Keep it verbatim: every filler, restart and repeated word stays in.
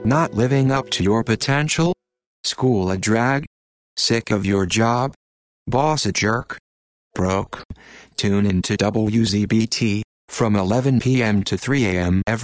Not living up to your potential? School a drag? Sick of your job? Boss a jerk? Broke? Tune into W Z B T from eleven p m to three a m every